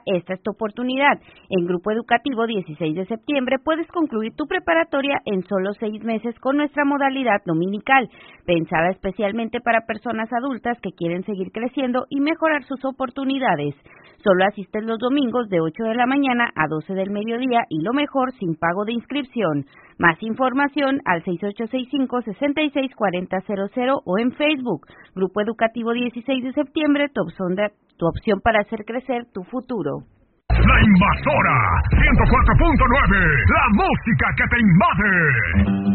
esta es tu oportunidad. En Grupo Educativo 16 de septiembre puedes concluir tu preparatoria en solo 6 meses con nuestra modalidad dominical, pensada especialmente para personas adultas que quieren seguir creciendo y mejorar sus oportunidades. Solo asistes los domingos de 8 de la mañana a 12 del mediodía y lo mejor sin pago de inscripción. Más información al 6865-664000 o en Facebook. Grupo Educativo 16 de septiembre, tu opción para hacer crecer tu futuro. La Invasora 104.9, la música que te invade.